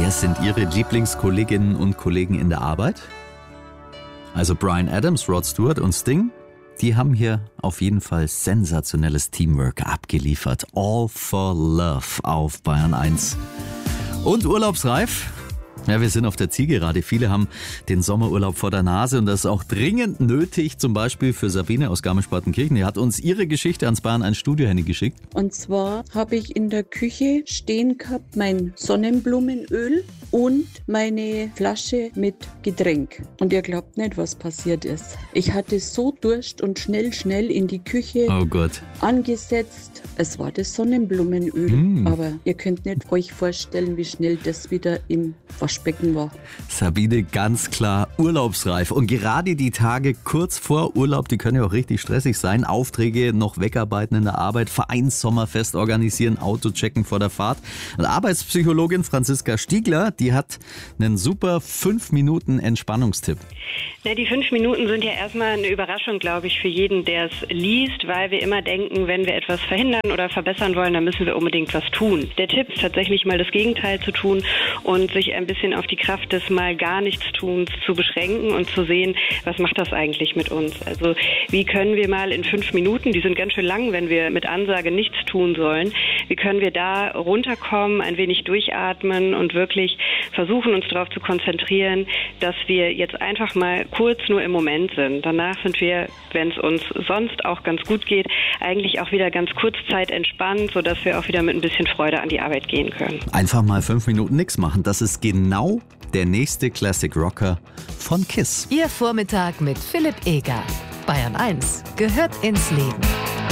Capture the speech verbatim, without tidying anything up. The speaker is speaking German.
Wer sind Ihre Lieblingskolleginnen und Kollegen in der Arbeit? Also Bryan Adams, Rod Stewart und Sting, die haben hier auf jeden Fall sensationelles Teamwork abgeliefert. All for Love auf Bayern eins. Und urlaubsreif? Ja, wir sind auf der Zielgerade. Viele haben den Sommerurlaub vor der Nase und das ist auch dringend nötig, zum Beispiel für Sabine aus Garmisch-Partenkirchen. Die hat uns ihre Geschichte ans Bayern eins Studio-Handy geschickt. Und zwar habe ich in der Küche stehen gehabt mein Sonnenblumenöl und meine Flasche mit Getränk. Und ihr glaubt nicht, was passiert ist. Ich hatte so Durst und schnell, schnell in die Küche Oh Gott. angesetzt. Es war das Sonnenblumenöl. Mm. Aber ihr könnt nicht euch vorstellen, wie schnell das wieder im Waschbecken war. Sabine, ganz klar urlaubsreif. Und gerade die Tage kurz vor Urlaub, die können ja auch richtig stressig sein. Aufträge noch wegarbeiten in der Arbeit, Vereinssommerfest organisieren, Auto checken vor der Fahrt. Und Arbeitspsychologin Franziska Stiegler, die hat einen super fünf Minuten Entspannungstipp. Na, die fünf Minuten sind ja erstmal eine Überraschung, glaube ich, für jeden, der es liest, weil wir immer denken, wenn wir etwas verhindern oder verbessern wollen, dann müssen wir unbedingt was tun. Der Tipp ist tatsächlich mal das Gegenteil zu tun und sich ein bisschen auf die Kraft des mal gar nichts Tuns zu beschränken und zu sehen, was macht das eigentlich mit uns? Also wie können wir mal in fünf Minuten, die sind ganz schön lang, wenn wir mit Ansage nichts tun sollen, wie können wir da runterkommen, ein wenig durchatmen und wirklich versuchen, uns darauf zu konzentrieren, dass wir jetzt einfach mal kurz nur im Moment sind. Danach sind wir, wenn es uns sonst auch ganz gut geht, eigentlich auch wieder ganz kurzzeit entspannt, sodass wir auch wieder mit ein bisschen Freude an die Arbeit gehen können. Einfach mal fünf Minuten nichts machen. Das ist genau der nächste Classic Rocker von KISS. Ihr Vormittag mit Philipp Eger. Bayern eins gehört ins Leben.